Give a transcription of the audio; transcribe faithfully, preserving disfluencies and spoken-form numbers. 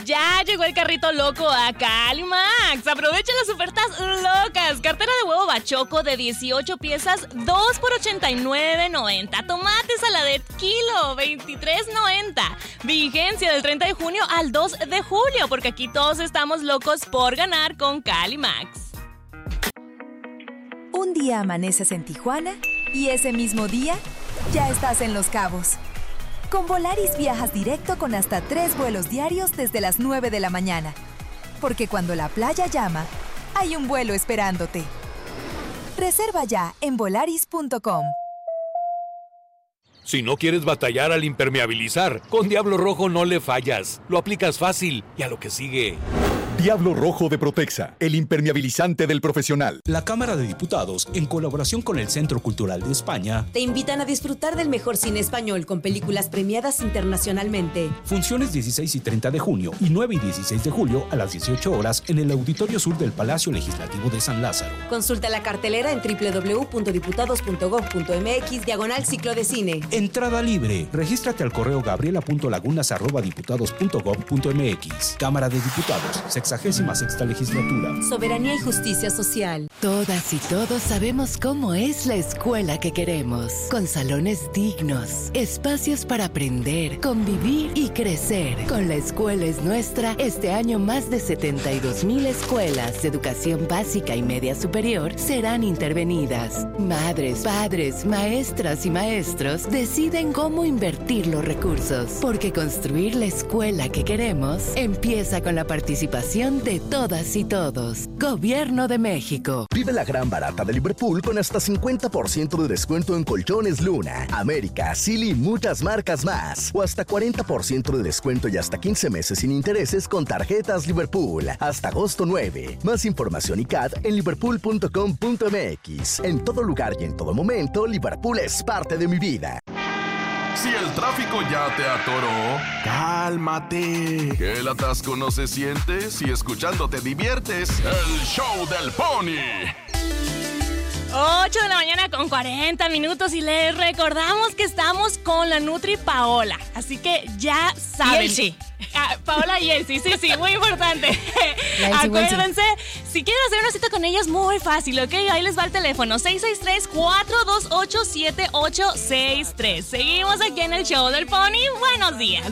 Ya llegó el carrito loco a Calimax. Aprovecha las ofertas locas. Cartera de huevo bachoco de dieciocho piezas, dos por ochenta y nueve noventa. Tomate saladet kilo, veintitrés noventa. Vigencia del treinta de junio al dos de julio, porque aquí todos estamos locos por ganar con Calimax. Un día amaneces en Tijuana y ese mismo día ya estás en Los Cabos. Con Volaris viajas directo con hasta tres vuelos diarios desde las nueve de la mañana. Porque cuando la playa llama, hay un vuelo esperándote. Reserva ya en volaris punto com. Si no quieres batallar al impermeabilizar, con Diablo Rojo no le fallas. Lo aplicas fácil y a lo que sigue. Diablo Rojo de Protexa, el impermeabilizante del profesional. La Cámara de Diputados, en colaboración con el Centro Cultural de España, te invitan a disfrutar del mejor cine español con películas premiadas internacionalmente. Funciones dieciséis y treinta de junio y nueve y dieciséis de julio a las dieciocho horas en el Auditorio Sur del Palacio Legislativo de San Lázaro. Consulta la cartelera en doble u doble u doble u punto diputados punto gob punto eme equis diagonal ciclo de cine. Entrada libre. Regístrate al correo gabriela punto lagunas arroba diputados punto gob punto eme equis. Cámara de Diputados, sexagésima sexta legislatura. Soberanía y justicia social. Todas y todos sabemos cómo es la escuela que queremos. Con salones dignos, espacios para aprender, convivir y crecer. Con La Escuela es Nuestra, este año más de setenta y dos mil escuelas de educación básica y media superior serán intervenidas. Madres, padres, maestras y maestros deciden cómo invertir los recursos. Porque construir la escuela que queremos empieza con la participación de todas y todos. Gobierno de México. Vive la gran barata de Liverpool con hasta cincuenta por ciento de descuento en colchones Luna, América, Silly y muchas marcas más. O hasta cuarenta por ciento de descuento y hasta quince meses sin intereses con tarjetas Liverpool. Hasta agosto nueve. Más información y C A D en liverpool punto com punto eme equis. En todo lugar y en todo momento, Liverpool es parte de mi vida. Si el tráfico ya te atoró, cálmate. Que el atasco no se siente si escuchando te diviertes. El show del Pony. ocho de la mañana con cuarenta minutos y les recordamos que estamos con la Nutri Paola. Así que ya saben. Y Elsie. Ah, Paola y Elsie, sí, sí, muy importante. Acuérdense, si quieren hacer una cita con ellos, muy fácil, ¿ok? Ahí les va el teléfono, seis seis tres, cuatro dos ocho, siete ocho seis tres. Seguimos aquí en el show del Pony. Buenos días.